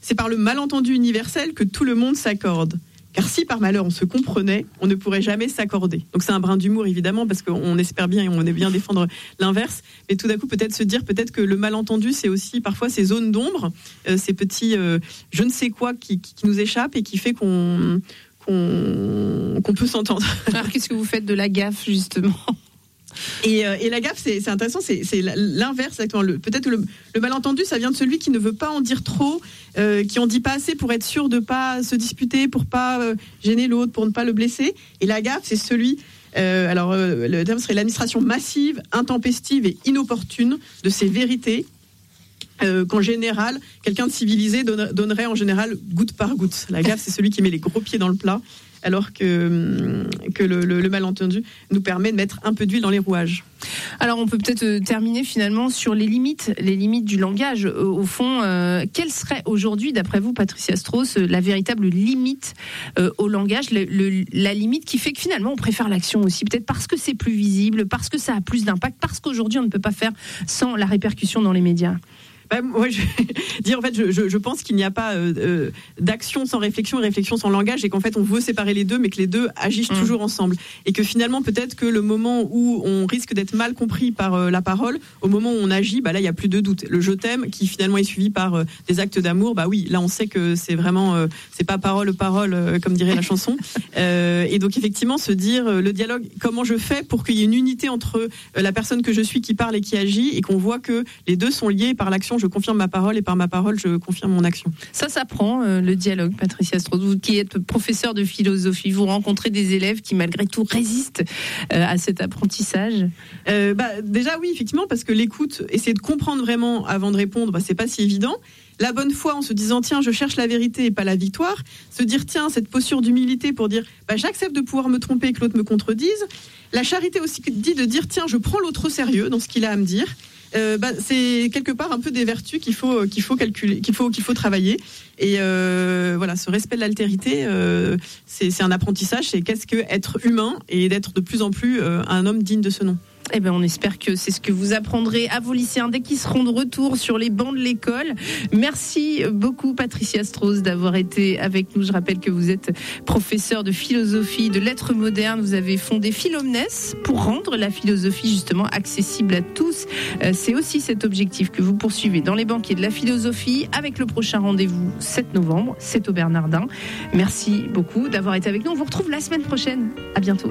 c'est par le malentendu universel que tout le monde s'accorde. Car si par malheur on se comprenait, on ne pourrait jamais s'accorder. Donc c'est un brin d'humour évidemment, parce qu'on espère bien et on aime bien défendre l'inverse. Mais tout d'un coup peut-être se dire que le malentendu c'est aussi parfois ces zones d'ombre, ces petits je ne sais quoi qui nous échappent et qui fait qu'on peut s'entendre. Alors qu'est-ce que vous faites de la gaffe justement ? Et la gaffe, c'est intéressant, c'est l'inverse exactement. Peut-être le malentendu, ça vient de celui qui ne veut pas en dire trop, qui en dit pas assez pour être sûr de pas se disputer, pour pas gêner l'autre, pour ne pas le blesser. Et la gaffe, c'est celui, le terme serait l'administration massive, intempestive et inopportune de ces vérités. Qu'en général, quelqu'un de civilisé donnerait en général goutte par goutte. La gaffe, c'est celui qui met les gros pieds dans le plat, alors que le malentendu nous permet de mettre un peu d'huile dans les rouages. Alors on peut peut-être terminer finalement sur les limites du langage. Au fond, quelle serait aujourd'hui, d'après vous, Patricia Strauss, la véritable limite au langage, la limite qui fait que finalement on préfère l'action aussi, peut-être parce que c'est plus visible, parce que ça a plus d'impact, parce qu'aujourd'hui on ne peut pas faire sans la répercussion dans les médias. Moi, je vais dire, en fait, je pense qu'il n'y a pas d'action sans réflexion et réflexion sans langage, et qu'en fait, on veut séparer les deux, mais que les deux agissent toujours ensemble. Et que finalement, peut-être que le moment où on risque d'être mal compris par la parole, au moment où on agit, là, il n'y a plus de doute. Le je t'aime, qui finalement est suivi par des actes d'amour, oui, là, on sait que c'est vraiment, c'est pas parole, comme dirait la chanson. Et donc, effectivement, se dire, le dialogue, comment je fais pour qu'il y ait une unité entre la personne que je suis qui parle et qui agit, et qu'on voit que les deux sont liés par l'action. Je confirme ma parole et par ma parole, je confirme mon action. Ça s'apprend, le dialogue, Patricia Strauss. Vous qui êtes professeure de philosophie, vous rencontrez des élèves qui malgré tout résistent à cet apprentissage ? Déjà oui, effectivement, parce que l'écoute, essayer de comprendre vraiment avant de répondre, c'est pas si évident. La bonne foi en se disant tiens, je cherche la vérité et pas la victoire. Se dire tiens, cette posture d'humilité pour dire j'accepte de pouvoir me tromper et que l'autre me contredise. La charité aussi dit de dire tiens, je prends l'autre au sérieux dans ce qu'il a à me dire. C'est quelque part un peu des vertus qu'il faut calculer, qu'il faut travailler. Et ce respect de l'altérité, c'est un apprentissage. C'est qu'est-ce que être humain et d'être de plus en plus un homme digne de ce nom. On espère que c'est ce que vous apprendrez à vos lycéens dès qu'ils seront de retour sur les bancs de l'école. Merci beaucoup Patricia Strauss d'avoir été avec nous. Je rappelle que vous êtes professeure de philosophie, de lettres modernes. Vous avez fondé Philomnes pour rendre la philosophie justement accessible à tous. C'est aussi cet objectif que vous poursuivez dans les banquiers de la philosophie avec le prochain rendez-vous 7 novembre. C'est au Bernardin. Merci beaucoup d'avoir été avec nous. On vous retrouve la semaine prochaine. À bientôt.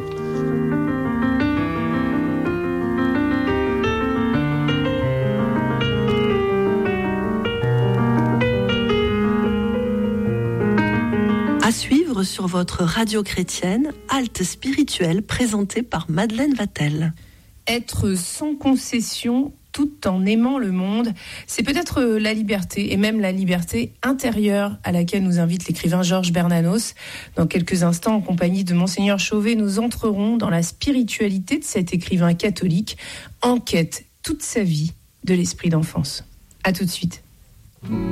À suivre sur votre radio chrétienne, Halte spirituelle présentée par Madeleine Vatel. Être sans concession tout en aimant le monde, c'est peut-être la liberté, et même la liberté intérieure à laquelle nous invite l'écrivain Georges Bernanos. Dans quelques instants, en compagnie de Monseigneur Chauvet, nous entrerons dans la spiritualité de cet écrivain catholique, en quête toute sa vie de l'esprit d'enfance. À tout de suite.